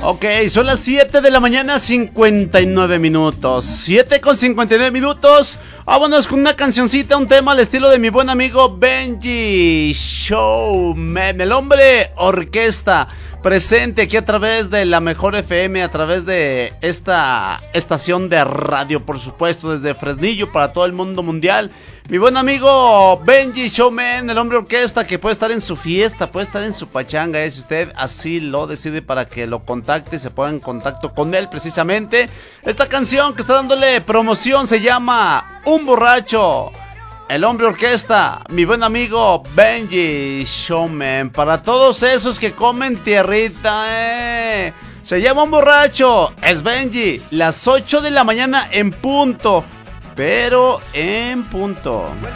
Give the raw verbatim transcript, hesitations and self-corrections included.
Ok, son las siete de la mañana, cincuenta y nueve minutos. siete con cincuenta y nueve minutos. Vámonos con una cancioncita, un tema al estilo de mi buen amigo Benji Showman, el hombre orquesta, presente aquí a través de la Mejor F M, a través de esta estación de radio, por supuesto, desde Fresnillo para todo el mundo mundial. Mi buen amigo Benji Showman, el hombre orquesta, que puede estar en su fiesta, puede estar en su pachanga, eh, si usted así lo decide, para que lo contacte y se ponga en contacto con él precisamente. Esta canción que está dándole promoción se llama Un Borracho. El hombre orquesta, mi buen amigo Benji Showman, para todos esos que comen tierrita, eh. Se llama Un Borracho, es Benji, las ocho de la mañana en punto. Pero en punto.